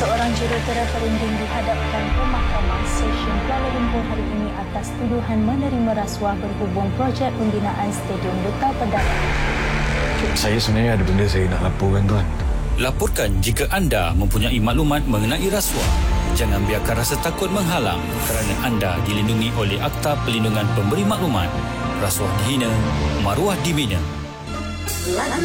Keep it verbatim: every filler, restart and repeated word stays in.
Seorang jurutera Perunding dihadapkan ke Mahkamah Session Kuala Lumpur hari ini atas tuduhan menerima rasuah berhubung projek pembinaan Stadium Duta Perdana. Saya sebenarnya ada benda saya nak laporkan, tuan. Laporkan jika anda mempunyai maklumat mengenai rasuah. Jangan biarkan rasa takut menghalang kerana anda dilindungi oleh Akta Perlindungan Pemberi Maklumat. Rasuah dihina, maruah dibina.